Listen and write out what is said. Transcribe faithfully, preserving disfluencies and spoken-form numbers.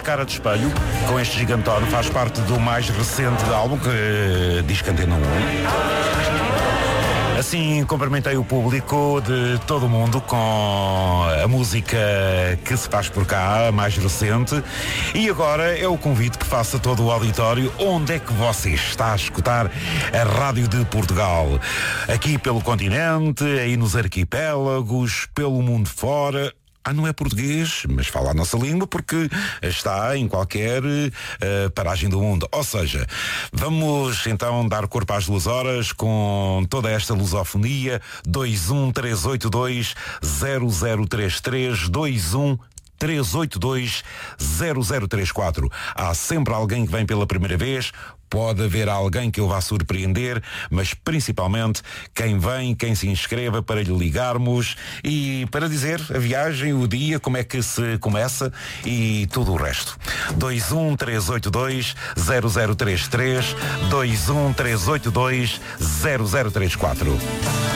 Cara de Espelho, com este gigantone, faz parte do mais recente álbum que uh, diz que Antena um. Assim, cumprimentei o público de todo o mundo com a música que se faz por cá, a mais recente. E agora é o convite que faço a todo o auditório. Onde é que você está a escutar a Rádio de Portugal? Aqui pelo continente, aí nos arquipélagos, pelo mundo fora. Ah, não é português, mas fala a nossa língua porque está em qualquer uh, paragem do mundo. Ou seja, vamos então dar corpo às duas horas com toda esta lusofonia. dois um três oito dois zero zero três três, dois um três oito dois zero zero três quatro. Há sempre alguém que vem pela primeira vez. Pode haver alguém que eu vá surpreender, mas principalmente quem vem, quem se inscreva para lhe ligarmos e para dizer a viagem, o dia, como é que se começa e tudo o resto. dois um três oito dois zero zero três três, dois um três oito dois zero zero três quatro.